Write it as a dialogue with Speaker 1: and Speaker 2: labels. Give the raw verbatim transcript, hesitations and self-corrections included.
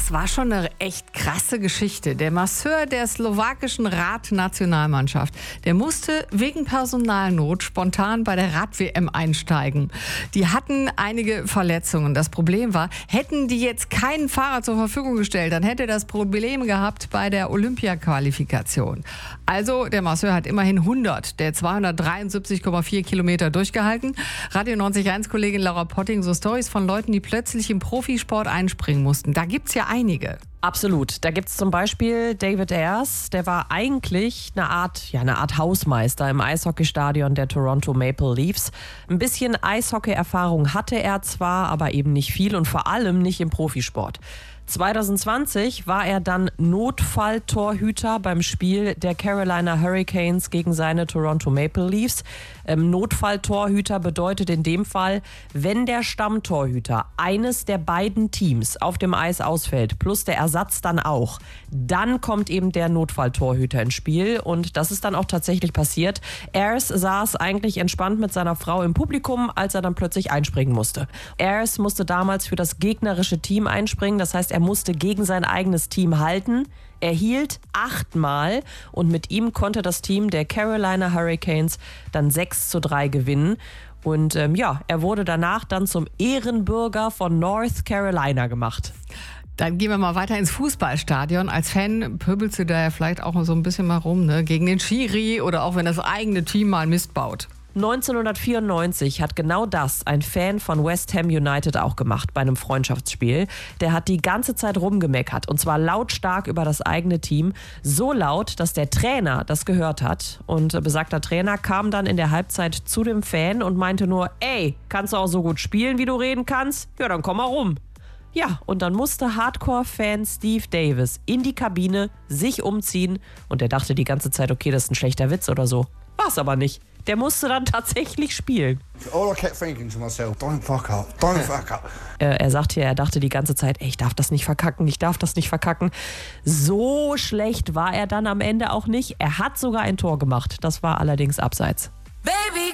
Speaker 1: Das war schon eine echt krasse Geschichte. Der Masseur der slowakischen Radnationalmannschaft, der musste wegen Personalnot spontan bei der Rad-W M einsteigen. Die hatten einige Verletzungen. Das Problem war, hätten die jetzt keinen Fahrer zur Verfügung gestellt, dann hätte das Probleme gehabt bei der Olympia-Qualifikation. Also der Masseur hat immerhin hundert der zweihundertdreiundsiebzig Komma vier Kilometer durchgehalten. Radio neunzig Komma eins-Kollegin Laura Potting, so Storys von Leuten, die plötzlich im Profisport einspringen mussten. Da gibt's ja einige.
Speaker 2: Absolut. Da gibt es zum Beispiel David Ayres, der war eigentlich eine Art, ja, eine Art Hausmeister im Eishockeystadion der Toronto Maple Leafs. Ein bisschen Eishockey-Erfahrung hatte er zwar, aber eben nicht viel und vor allem nicht im Profisport. zwanzig zwanzig war er dann Notfalltorhüter beim Spiel der Carolina Hurricanes gegen seine Toronto Maple Leafs. Ähm, Notfalltorhüter bedeutet in dem Fall, wenn der Stammtorhüter eines der beiden Teams auf dem Eis ausfällt, plus der Ersatz dann auch, dann kommt eben der Notfalltorhüter ins Spiel und das ist dann auch tatsächlich passiert. Ayres saß eigentlich entspannt mit seiner Frau im Publikum, als er dann plötzlich einspringen musste. Ayres musste damals für das gegnerische Team einspringen, das heißt, er musste gegen sein eigenes Team halten. Er hielt achtmal und mit ihm konnte das Team der Carolina Hurricanes dann sechs zu drei gewinnen. Und ähm, ja, er wurde danach dann zum Ehrenbürger von North Carolina gemacht.
Speaker 1: Dann gehen wir mal weiter ins Fußballstadion. Als Fan pöbelst du da ja vielleicht auch so ein bisschen mal rum, ne? Gegen den Schiri oder auch wenn das eigene Team mal Mist baut.
Speaker 2: neunzehnhundertvierundneunzig hat genau das ein Fan von West Ham United auch gemacht bei einem Freundschaftsspiel. Der hat die ganze Zeit rumgemeckert und zwar lautstark über das eigene Team. So laut, dass der Trainer das gehört hat. Und besagter Trainer kam dann in der Halbzeit zu dem Fan und meinte nur, ey, kannst du auch so gut spielen, wie du reden kannst? Ja, dann komm mal rum. Ja, und dann musste Hardcore-Fan Steve Davis in die Kabine, sich umziehen und er dachte die ganze Zeit, okay, das ist ein schlechter Witz oder so. War's aber nicht. Der musste dann tatsächlich spielen.
Speaker 3: All I kept thinking to myself, don't fuck up, don't fuck up.
Speaker 2: Äh, er sagt hier, er dachte die ganze Zeit, ey, ich darf das nicht verkacken, ich darf das nicht verkacken. So schlecht war er dann am Ende auch nicht. Er hat sogar ein Tor gemacht. Das war allerdings abseits.
Speaker 4: Baby.